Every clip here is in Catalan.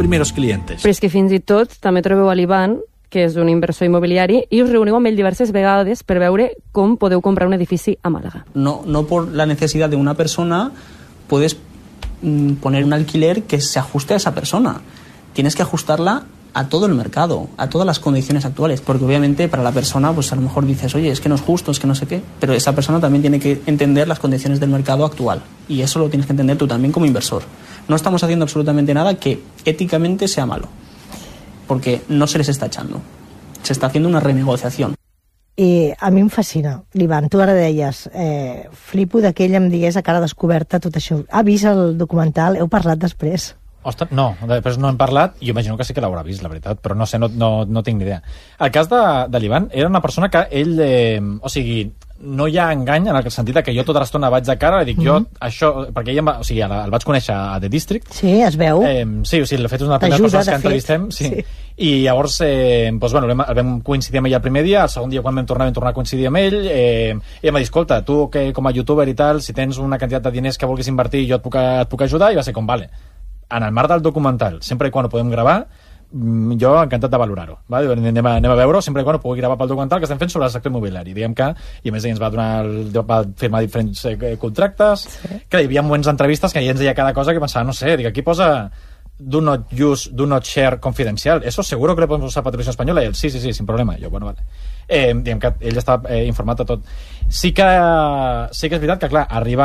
primeros clientes. Però és que fins i tot també trobeu a l'Ivan, que és un inversor immobiliari, i us reuniu amb ell diverses vegades per veure com podeu comprar un edifici a Màlaga. No por la necesidad de una persona puedes poner un alquiler que se ajuste a esa persona. Tienes que ajustarla a todo el mercado, a todas las condiciones actuales, porque obviamente para la persona pues a lo mejor dices, oye, es que no es justo, es que no sé qué, pero esa persona también tiene que entender las condiciones del mercado actual, y eso lo tienes que entender tú también como inversor. No estamos haciendo absolutamente nada que éticamente sea malo, porque no se les está echando, se está haciendo una renegociación. I a mi em fascina, l'Ivan, tu ara deies, flipo que ell em digués a cara descoberta tot això. Ha vist el documental? Heu parlat després? Ostres, no, després no hem parlat, jo imagino que sí que l'haurà vist, la veritat, però no sé, no tinc ni idea. El cas de l'Ivan era una persona que ell, o sigui, no hi ha engany en el sentit que jo tota l'estona vaig de cara i dic, jo, això, perquè ell o sigui, el vaig conèixer a The District. Sí, es veu. Sí, o sigui, de fet és una de les primeres persones que entrevistem, sí. I llavors, doncs, bueno, vam coincidir amb ell el primer dia, el segon dia quan vam tornar a coincidir amb ell, i em va dir, escolta, tu que com a youtuber i tal, si tens una quantitat de diners que vulguis invertir, jo et puc ajudar, i va ser com, vale. En el marc del documental, sempre i quan ho podem gravar, jo encantat de valorar-ho. Anem a veure-ho sempre i quan ho pugui gravar pel documental que estem fent sobre el sector immobiliari. Diguem que, i a més ell ens va firmar diferents contractes, que hi havia moments d'entrevistes que ell ens deia cada cosa que pensava, no sé, dic, aquí posa do not use, do not share confidencial. Eso seguro que le podemos usar para Televisión Española. I ell, sí, sin problema. Jo, bueno, vale. Diguem que ell està informat de tot. Sí que és veritat que, clar, arriba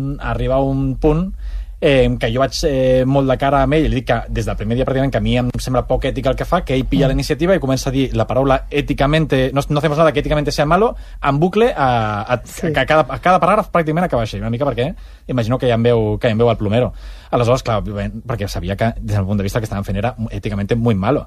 un punt que jo vaig molt de cara amb ell i li dic que des del primer dia pràcticament que a mi em sembla poc ètic el que fa, que ell pilla la iniciativa i comença a dir la paraula éticamente, no hacemos nada que éticamente sea malo, en bucle a cada paràgraf pràcticament acaba així, una mica perquè imagino que ja em veu el plomero. Aleshores, clar, perquè sabia que des del punt de vista que estaven fent era éticamente muy malo.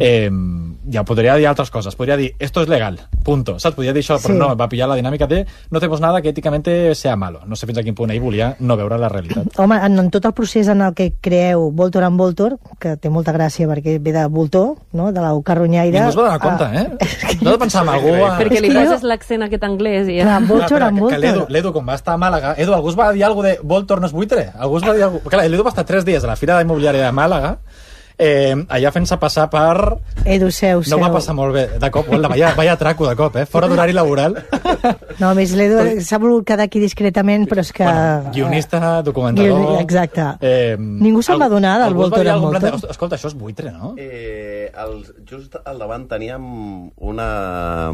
Ja podria dir altres coses, podria dir esto es legal, punto, saps? Podria dir això, però no, va pillar la dinàmica de no hacemos nada que éticamente sea malo. No sé fins a quin punt ell volia no veure la realitat. Home, en tot el procés en el que creeu Voltor and Voltor, que té molta gràcia perquè ve de voltor, no? De la carronyaire... Ningú es va donar compte, No de pensar en algú... Perquè li poses l'accent aquest anglès i ja... Voltor and Voltor. L'Edu, com va estar a Màlaga, algú es va dir alguna de Voltor no és buitre? Algú es va dir alguna... Clar, l'Edu va estar 3 dies a la Fira Immobiliària de Màlaga, allà fent-se passar per... Edu, seu. No va passar molt bé, de cop, vaya atraco de cop, fora d'horari laboral. No, a més, l'Edu s'ha volgut quedar aquí discretament, però és que... Bueno, guionista, documentador... Exacte. Ningú se'n va donar del Voltor and Voltor. Escolta, això és buitre, no? Just al davant teníem una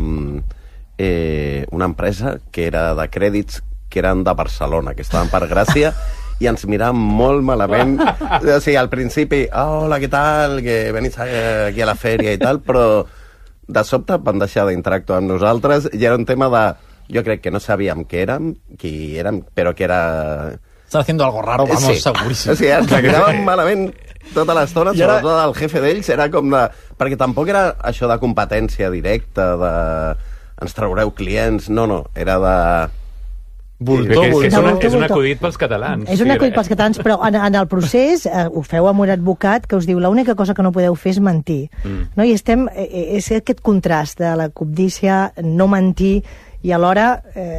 empresa que era de crèdits que eren de Barcelona, que estaven per Gràcia, i ens miràvem molt malament. O sigui, al principi, hola, què tal, que venís aquí a la fèria i tal, però de sobte van deixar d'interactuar amb nosaltres i era un tema de... Jo crec que no sabíem qui érem, però que era... Están haciendo algo raro, vamos, seguríssim. O sigui, ens miràvem malament tota l'estona, sobretot el jefe d'ells, era com de... Perquè tampoc era això de competència directa, de... ens traureu clients, no, era de... És un acudit pels catalans. És un acudit pels catalans, però en el procés ho feu amb un advocat que us diu l'única cosa que no podeu fer és mentir. No? I és aquest contrast de la cobdícia, no mentir, i alhora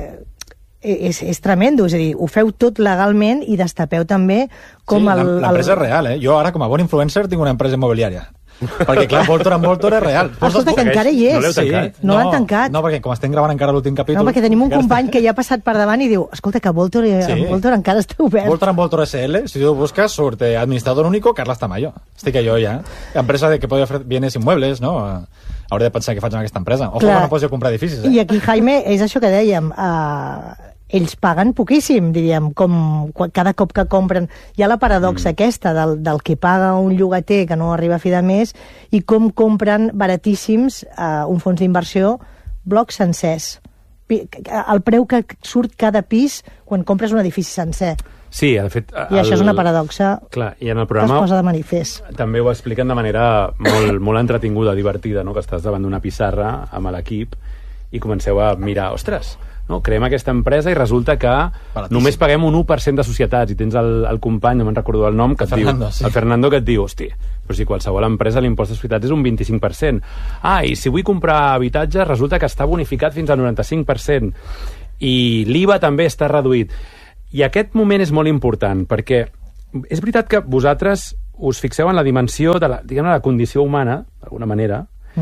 és tremendo, és a dir, ho feu tot legalment i destapeu també com l'empresa és real, Jo ara, com a bon influencer, tinc una empresa immobiliària. Perquè, clar, Voltor and Voltor és real. Escolta, que encara hi és. No l'han tancat. No, perquè com estem gravant encara l'últim capítol... No, perquè tenim un company que ja ha passat per davant i diu, escolta, que Voltor encara està obert. Voltor and Voltor SL, si tu busques, surt administrador único Carles Tamayo. Estic jo ja. Empresa que puede ofrecer bienes inmuebles, no? Hauré de pensar què faig amb aquesta empresa. Ojo, que no pots comprar edificis. I aquí, Jaime, és això que dèiem... ells paguen poquíssim, diríem, com cada cop que compren. Hi ha la paradoxa aquesta del que paga un llogater que no arriba a fi de mes i com compren baratíssims un fons d'inversió blocs sencers. El preu que surt cada pis quan compres un edifici sencer. Sí, de fet... I això és una paradoxa clar, i en el programa que es posa de manifest. També ho expliquen de manera molt entretinguda, divertida, no? Que estàs davant d'una pissarra amb l'equip i comenceu a mirar, ostres, no? Creem aquesta empresa i resulta que només paguem un 1% de societats i tens el company, no me'n recordo el nom, que et diu, el Fernando, que et diu, hosti, però si qualsevol empresa l'impost de societats és un 25%. I si vull comprar habitatge resulta que està bonificat fins al 95% i l'IVA també està reduït. I aquest moment és molt important perquè és veritat que vosaltres us fixeu en la dimensió de la condició humana, d'alguna manera,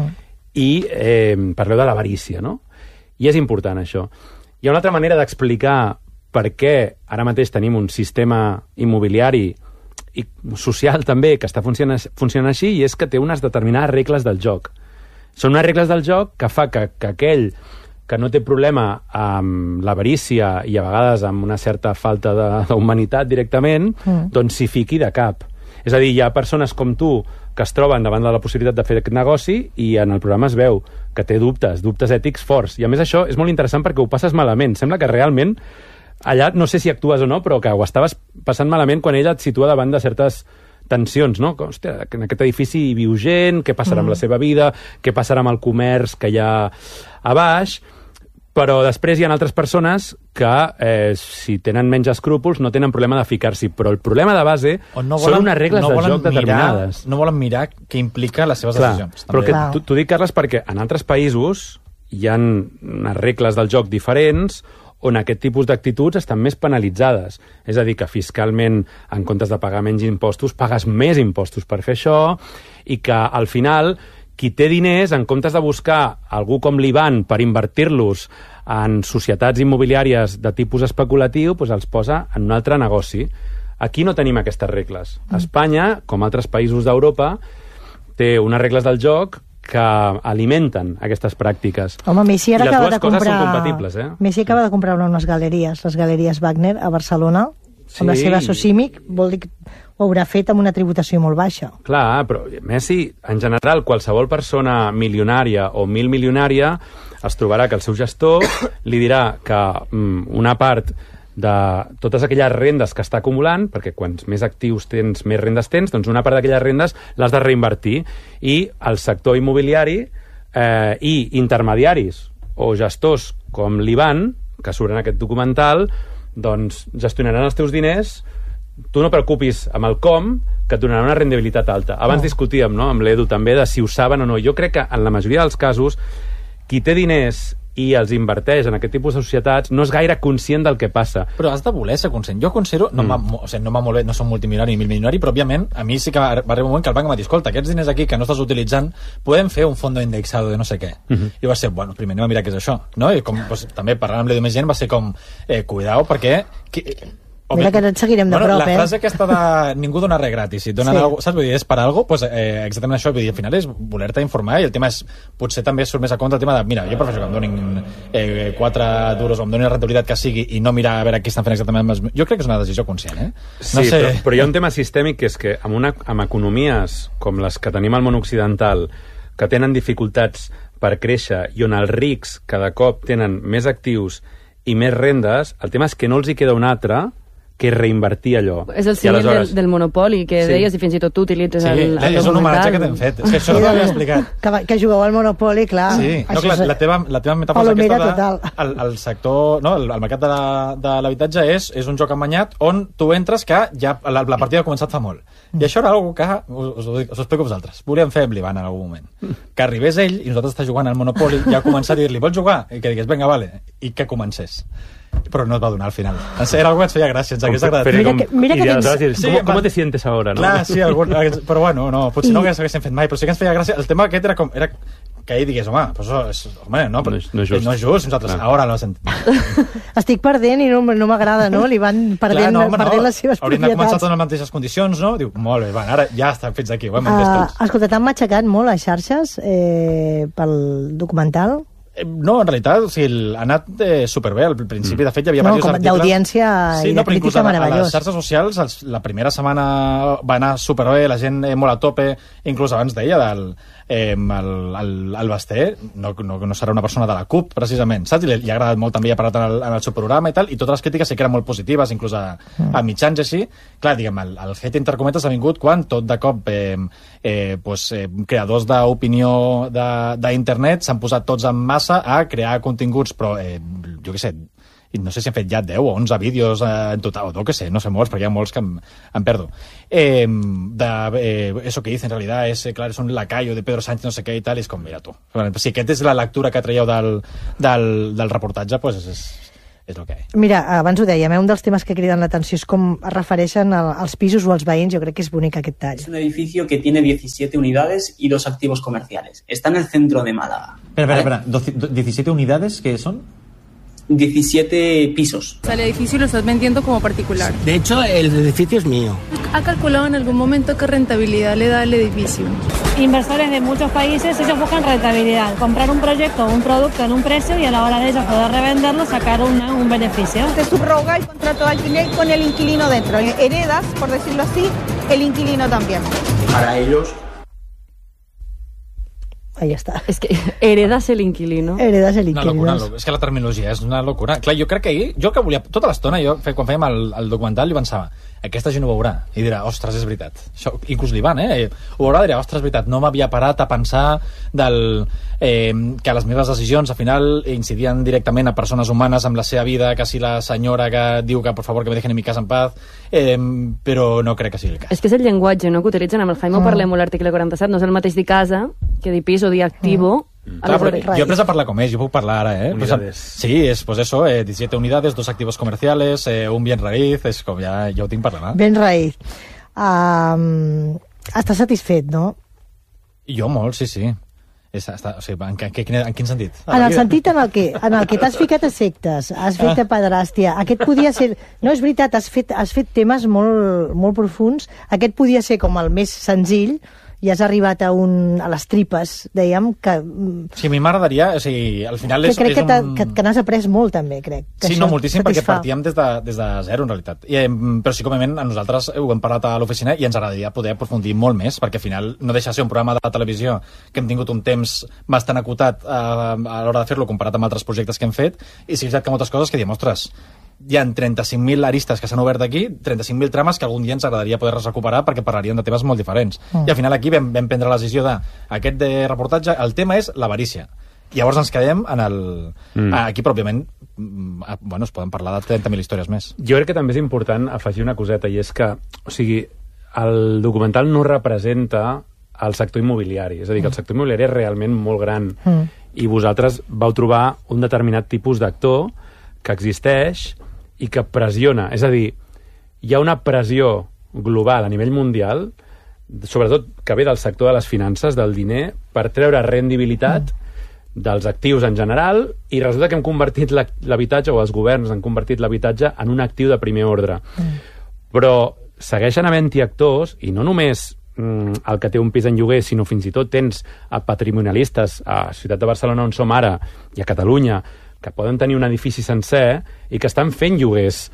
i parleu de l'avarícia, no? I és important, això. Hi ha una altra manera d'explicar per què ara mateix tenim un sistema immobiliari i social també que està funcionant així, i és que té unes determinades regles del joc. Són unes regles del joc que fa que aquell que no té problema amb l'avarícia i a vegades amb una certa falta d'humanitat directament, doncs s'hi fiqui de cap. És a dir, hi ha persones com tu que es troben davant de la possibilitat de fer aquest negoci i en el programa es veu que té dubtes ètics forts. I a més això és molt interessant perquè ho passes malament. Sembla que realment allà, no sé si actues o no, però que ho estaves passant malament quan ella et situa davant de certes tensions, no? Hòstia, en aquest edifici hi viu gent, què passarà amb la seva vida, què passarà amb el comerç que hi ha a baix, però després hi ha altres persones que, si tenen menys escrúpols, no tenen problema de ficar-s'hi. Però el problema de base són unes regles del joc determinades. No volen mirar què implica les seves decisions. Però t'ho dic, Carles, perquè en altres països hi ha unes regles del joc diferents on aquest tipus d'actituds estan més penalitzades. És a dir, que fiscalment, en comptes de pagar menys impostos, pagues més impostos per fer això, i que al final qui té diners, en comptes de buscar algú com l'Ivan per invertir-los en societats immobiliàries de tipus especulatiu, doncs els posa en un altre negoci. Aquí no tenim aquestes regles. Espanya, com altres països d'Europa, té unes regles del joc que alimenten aquestes pràctiques. Home, Messi ara acaba de comprar... són compatibles, Messi acaba de comprar unes galeries, les Galeries Wagner, a Barcelona, amb la seva Socimic, vol dir que ho haurà fet amb una tributació molt baixa. Clar, però Messi, en general, qualsevol persona milionària o milmilionària es trobarà que el seu gestor li dirà que una part de totes aquelles rendes que està acumulant, perquè quants més actius tens, més rendes tens, doncs una part d'aquelles rendes l'has de reinvertir, i el sector immobiliari i intermediaris o gestors com l'Ivan, que surt en aquest documental, doncs gestionaran els teus diners. Tu no preocupis amb el com, que et donaran una rendibilitat alta. Abans discutíem, no?, amb l'Edu també, de si ho saben o no. Jo crec que en la majoria dels casos qui té diners i els inverteix en aquest tipus de societats no és gaire conscient del que passa. Però has de voler ser conscient. Jo considero, no va molt bé, no som multimilionari ni milmilionari, però òbviament a mi sí que va arribar un moment que el banc m'ha dit, escolta, aquests diners aquí que no estàs utilitzant, podem fer un fondo indexado de no sé què. I va ser, bueno, primer anem a mirar què és això, no? I com, doncs, també parlant amb l'Edu més gent va ser com, cuidao, perquè... Mira que et seguirem de prop, La frase aquesta de ningú dona res gratis, si et donen alguna cosa, saps? Vull dir, és per alguna cosa, doncs exactament això, vull dir, al final és voler-te informar, i el tema és, potser també surt més a compte el tema de, mira, jo prefereixo que em donin 4 duros o em donin la rendibilitat que sigui i no mirar a veure què estan fent exactament. Jo crec que és una decisió conscient, No sé. Però hi ha un tema sistèmic que és que amb economies com les que tenim al món occidental, que tenen dificultats per créixer i on els rics cada cop tenen més actius i més rendes, el tema és que no els hi queda un altre que reinvertir allò. És el símil del monopoli, que deies, i fins i tot tu utilitzes el documental. És un homenatge que t'hem fet. És que això no l'havia explicat. Que jugueu al monopoli, clar. Sí, no, clar, la teva metàfora és aquesta el sector, no, el mercat de l'habitatge és un joc emanyat on tu entres que ja la partida ha començat fa molt. I això era una cosa que, us ho explico a vosaltres, volíem fer amb l'Ivan en algun moment. Que arribés ell i nosaltres està jugant al monopoli i ja començar a dir-li, vols jugar? I que digués, vinga, vale. I que comencés. Però no es va donar al final. Era algo que ens feia gràcia, ens hagués agradat. Mira que tens... ¿Cómo te sientes ahora? ¿no? Clar, sí, però bueno, no, potser no haguéssim fet mai, però sí que ens feia gràcia. El tema aquest era que ell digués, home, però és just, nosaltres ara no sentim. Estic perdent i no m'agrada, no? Li van perdent les seves propietats. Hauríem de començar en les mateixes condicions, no? Diu, molt bé, ara ja està fins aquí, ho hem entès tots. Escolta, t'han matxacat molt les xarxes pel documental? No, en realitat, o sigui, ha anat superbé al principi. De fet, hi havia diversos articles... d'audiència i de crítica meravellós. A les xarxes socials, la primera setmana va anar superbé, la gent molt a tope, inclús abans deia el Basté no serà una persona de la CUP, precisament, saps? I li ha agradat molt, també hi ha parlat en el seu programa i tal, i totes les crítiques sí que eren molt positives, inclús a mitjans i així. Clar, diguem, el hate entre cometes ha vingut quan tot de cop creadors d'opinió d'internet s'han posat tots en massa a crear continguts, però jo què sé, no sé si han fet ja 10 o 11 vídeos en total, o no sé molts, perquè hi ha molts que em perdo. Eso que dice en realidad es, claro, es un lacayo de Pedro Sánchez, no sé què i tal, i és com, mira tu. Si aquesta és la lectura que traieu del reportatge, pues és el que hi ha. Mira, abans ho dèiem, un dels temes que criden l'atenció és com es refereixen als pisos o als veïns. Jo crec que és bonic aquest tall. Es un edificio que tiene 17 unidades y 2 activos comerciales. Está en el centro de Málaga. Espera, 17 unidades, ¿qué son? 17 pisos. El edificio lo estás vendiendo como particular. De hecho, el edificio es mío. ¿Ha calculado en algún momento qué rentabilidad le da el edificio? Inversores de muchos países, ellos buscan rentabilidad, comprar un proyecto o un producto en un precio y a la hora de ellos poder revenderlo, sacar un beneficio. Se subroga el contrato de alquiler con el inquilino dentro. Heredas, por decirlo así, el inquilino también. Para ellos... Ahí està. És que heredas el inquilino. Heredas el inquilino. Una locura, és que la terminologia és una locura. Clar, jo crec que ahir, jo que volia, tota l'estona, quan fèiem el documental, jo pensava, aquesta gent ho veurà, i dirà, ostres, és veritat. Això, inclús l'Ivan, ho veurà, dirà, ostres, és veritat, no m'havia parat a pensar que les meves decisions, al final, incidien directament a persones humanes amb la seva vida, quasi la senyora que diu que, por favor, que me dejen en mi casa en paz, però no crec que sigui el cas. És que és el llenguatge, no?, que utilitzen. Amb el Jaime ho parlem a l'article 47, no és el mateix dir casa que dir pis o dir activo. Clar, jo he après a parlar com és, jo puc parlar ara, Unidades. Sí, és pues eso, 17 unidades, 2 activos comerciales, un bien raíz, és com ja ho tinc parlant. Ben raíz. Estàs satisfet, no? Jo molt, sí. O sigui, en quin sentit? En el sentit en el que t'has ficat a sectes, has fet a pederàstia, aquest podia ser... No, és veritat, has fet temes molt profuns, aquest podia ser com el més senzill, i has arribat a les tripes, dèiem, que... Sí, a mi m'agradaria, o sigui, al final és... Crec que n'has après molt, també, crec. Sí, no, moltíssim, perquè partíem des de zero, en realitat. Però sí, com a nosaltres ho hem parlat a l'oficina i ens agradaria poder aprofundir molt més, perquè al final no deixa de ser un programa de televisió que hem tingut un temps bastant acotat a l'hora de fer-lo comparat amb altres projectes que hem fet, i sí, és veritat que moltes coses que diem, ostres, hi ha 35.000 aristes que s'han obert aquí, 35.000 trames que algun dia ens agradaria poder recuperar perquè parlarien de temes molt diferents. I al final aquí vam prendre la decisió d'aquest reportatge, el tema és l'avarícia. Llavors ens quedem en el... Aquí, pròpiament, es poden parlar de 30.000 històries més. Jo crec que també és important afegir una coseta, i és que, o sigui, el documental no representa el sector immobiliari, és a dir, que el sector immobiliari és realment molt gran, i vosaltres vau trobar un determinat tipus d'actor que existeix i que pressiona. És a dir, hi ha una pressió global a nivell mundial, sobretot que ve del sector de les finances, del diner, per treure rendibilitat dels actius en general, i resulta que hem convertit l'habitatge, o els governs han convertit l'habitatge en un actiu de primer ordre. Però segueixen havent-hi actors, i no només el que té un pis en lloguer, sinó fins i tot tens patrimonialistes a Ciutat de Barcelona, on som ara, i a Catalunya, que poden tenir un edifici sencer i que estan fent lloguers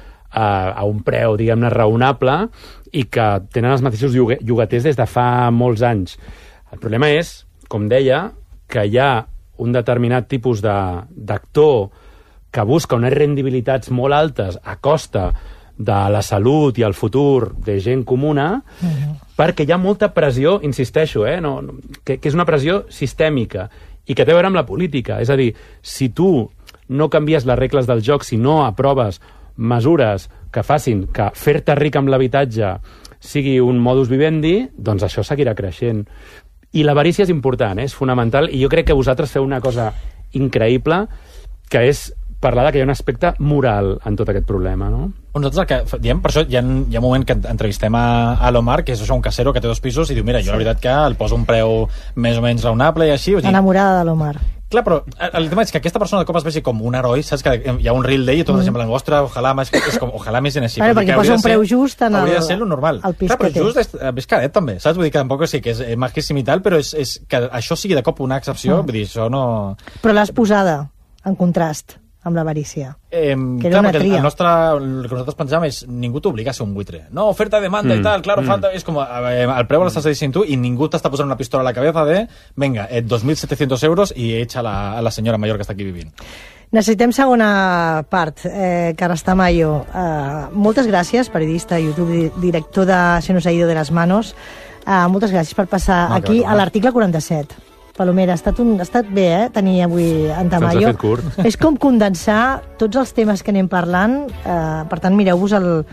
a un preu, diguem-ne, raonable, i que tenen els mateixos llogaters des de fa molts anys. El problema és, com deia, que hi ha un determinat tipus d'actor que busca unes rendibilitats molt altes a costa de la salut i el futur de gent comuna, perquè hi ha molta pressió, insisteixo, que és una pressió sistèmica i que té a veure amb la política. És a dir, si tu no canvies les regles del joc, si no aproves mesures que facin que fer-te ric amb l'habitatge sigui un modus vivendi, doncs això seguirà creixent. I l'avarícia és important, és fonamental, i jo crec que vosaltres feu una cosa increïble, que és parlar que hi ha un aspecte moral en tot aquest problema, no? Nosaltres el que diem, per això hi ha un moment que entrevistem a l'Omar, que és això, un casero que té 2 pisos, i diu, mira, jo la veritat que el poso un preu més o menys raonable i així. Enamorada de l'Omar. Clar, però el tema és que aquesta persona de cop es vegi com un heroi, saps que hi ha un reel d'ell i tota la gent parlant, ostres, ojalà més en així. Perquè posa un preu just en hauria de ser lo normal. El pis clar, però just és caret també, saps? Vull dir que tampoc sí que és majíssim i tal, però és que això sigui de cop una excepció, vull dir, això no... Però l'has posada en contrast amb l'avarícia. Que era una tria. El que nosaltres pensàvem és ningú t'obliga a ser un buitre. No, oferta, demanda i tal, claro, falta... És com, el preu l'estàs dient tu i ningú t'està posant una pistola a la cabeza de venga, 2.700 euros i echa a la senyora mayor que està aquí vivint. Necessitem segona part. Carles Tamayo, moltes gràcies, periodista, YouTube, director de Se nos ha ido de las manos. Moltes gràcies per passar aquí a l'article 47. Palomera, ha estat bé, tenir avui en Tamayo. Se'ns ha fet curt. És com condensar tots els temes que anem parlant. Per tant, mireu-vos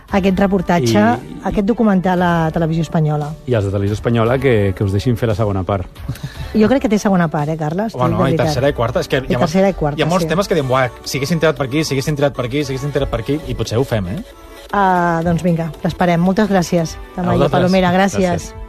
aquest reportatge, aquest documental a Televisió Espanyola. I els de Televisió Espanyola que us deixin fer la segona part. Jo crec que té segona part, Carles? Bueno, i tercera i quarta. És que hi ha molts temes que diem, si haguessin tirat per aquí, si haguessin tirat per aquí, si haguessin tirat per aquí, i potser ho fem, Doncs vinga, l'esperem. Moltes gràcies, Tamayo Palomera, gràcies.